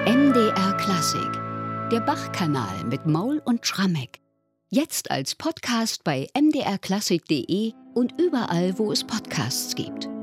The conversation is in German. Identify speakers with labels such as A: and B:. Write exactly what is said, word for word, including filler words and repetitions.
A: M D R Klassik, der Bach-Kanal mit Maul und Schrammeck. Jetzt als Podcast bei m d r klassik punkt d e und überall, wo es Podcasts gibt.